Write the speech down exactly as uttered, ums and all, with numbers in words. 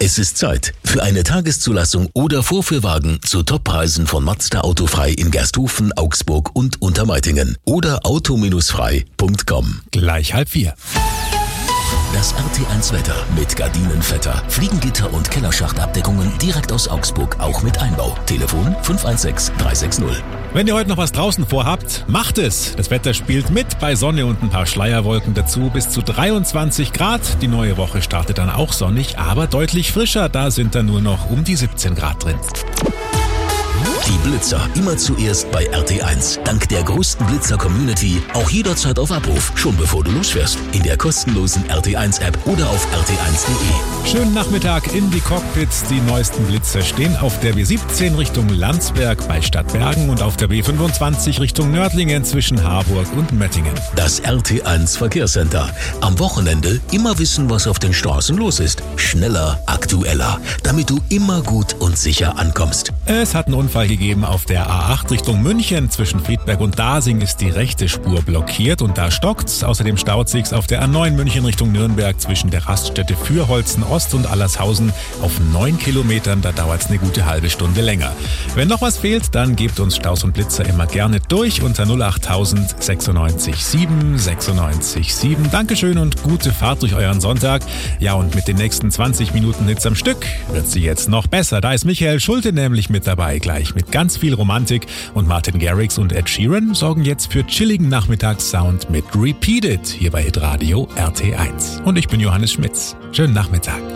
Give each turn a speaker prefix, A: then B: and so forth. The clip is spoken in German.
A: Es ist Zeit für eine Tageszulassung oder Vorführwagen zu Toppreisen von Mazda Autofrei in Gersthofen, Augsburg und Untermeitingen oder auto frei punkt com.
B: Gleich halb vier.
A: Das R T eins Wetter mit Gardinenvetter, Fliegengitter und Kellerschachtabdeckungen direkt aus Augsburg, auch mit Einbau. Telefon fünf eins sechs drei sechs null.
B: Wenn ihr heute noch was draußen vorhabt, macht es. Das Wetter spielt mit, bei Sonne und ein paar Schleierwolken dazu bis zu dreiundzwanzig Grad. Die neue Woche startet dann auch sonnig, aber deutlich frischer. Da sind dann nur noch um die siebzehn Grad drin.
A: Die Blitzer immer zuerst bei R T eins. Dank der größten Blitzer-Community auch jederzeit auf Abruf, schon bevor du losfährst. In der kostenlosen R T eins App oder auf r t eins punkt de.
B: Schönen Nachmittag in die Cockpits. Die neuesten Blitzer stehen auf der B siebzehn Richtung Landsberg bei Stadtbergen und auf der B fünfundzwanzig Richtung Nördlingen zwischen Harburg und Möttingen.
A: Das R T eins Verkehrscenter. Am Wochenende immer wissen, was auf den Straßen los ist. Schneller, aktueller, damit du immer gut und sicher ankommst.
B: Es hat einen Unfall gegeben auf der A acht Richtung München. Zwischen Friedberg und Dasing ist die rechte Spur blockiert und da stockt's. Außerdem staut sich's auf der A neun München Richtung Nürnberg zwischen der Raststätte Fürholzen Ost und Allershausen auf neun Kilometern. Da dauert's eine gute halbe Stunde länger. Wenn noch was fehlt, dann gebt uns Staus und Blitzer immer gerne durch unter null acht tausend sechsundneunzig sieben sechsundneunzig sieben. Dankeschön und gute Fahrt durch euren Sonntag. Ja, und mit den nächsten zwanzig Minuten Hits am Stück wird sie jetzt noch besser. Da ist Michael Schulte nämlich mit dabei, gleich mit ganz viel Romantik, und Martin Garrix und Ed Sheeran sorgen jetzt für chilligen Nachmittagssound mit Repeat It hier bei Hitradio R T eins. Und ich bin Johannes Schmitz. Schönen Nachmittag.